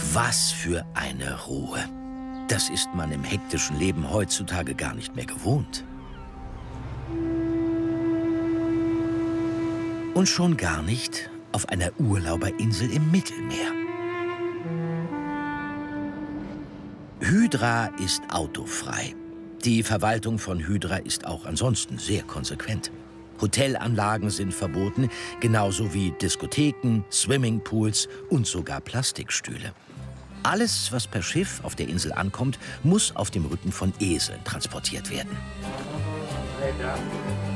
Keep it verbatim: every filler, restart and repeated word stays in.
Was für eine Ruhe. Das ist man im hektischen Leben heutzutage gar nicht mehr gewohnt. Und schon gar nicht auf einer Urlauberinsel im Mittelmeer. Hydra ist autofrei. Die Verwaltung von Hydra ist auch ansonsten sehr konsequent. Hotelanlagen sind verboten, genauso wie Diskotheken, Swimmingpools und sogar Plastikstühle. Alles, was per Schiff auf der Insel ankommt, muss auf dem Rücken von Eseln transportiert werden.